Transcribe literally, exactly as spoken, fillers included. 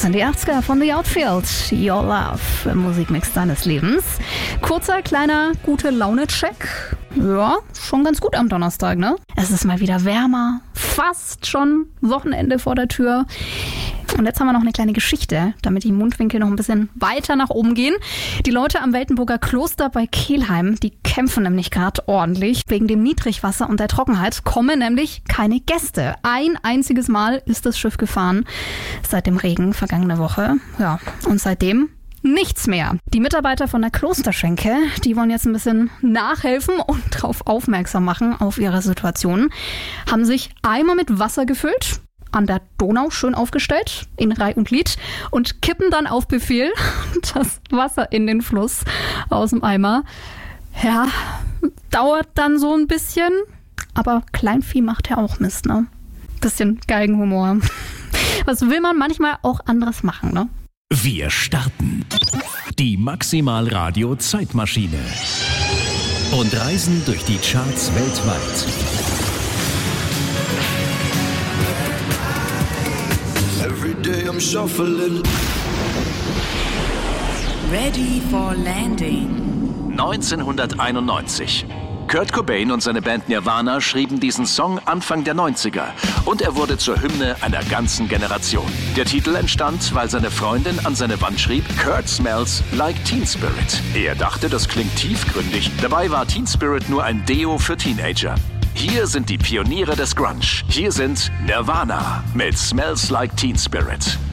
Das sind die achtziger von The Outfield. Your Love, im Musikmix deines Lebens. Kurzer, kleiner, gute-Laune-Check. Ja, schon ganz gut am Donnerstag, ne? Es ist mal wieder wärmer. Fast schon Wochenende vor der Tür. Und jetzt haben wir noch eine kleine Geschichte, damit die Mundwinkel noch ein bisschen weiter nach oben gehen. Die Leute am Weltenburger Kloster bei Kelheim, die kämpfen nämlich gerade ordentlich. Wegen dem Niedrigwasser und der Trockenheit kommen nämlich keine Gäste. Ein einziges Mal ist das Schiff gefahren seit dem Regen vergangene Woche. Ja, und seitdem nichts mehr. Die Mitarbeiter von der Klosterschenke, die wollen jetzt ein bisschen nachhelfen und darauf aufmerksam machen auf ihre Situation. Haben sich Eimer mit Wasser gefüllt, an der Donau schön aufgestellt, in Reih und Glied, und kippen dann auf Befehl das Wasser in den Fluss aus dem Eimer. Ja, dauert dann so ein bisschen, aber Kleinvieh macht ja auch Mist, ne? Bisschen Geigenhumor. Was will man manchmal auch anderes machen, ne? Wir starten die Maximal Radio Zeitmaschine und reisen durch die Charts weltweit. Every day I'm shuffling. Ready for landing. neunzehnhunderteinundneunzig. Kurt Cobain und seine Band Nirvana schrieben diesen Song Anfang der neunziger und er wurde zur Hymne einer ganzen Generation. Der Titel entstand, weil seine Freundin an seine Wand schrieb, Kurt smells like Teen Spirit. Er dachte, das klingt tiefgründig. Dabei war Teen Spirit nur ein Deo für Teenager. Hier sind die Pioniere des Grunge. Hier sind Nirvana mit Smells Like Teen Spirit.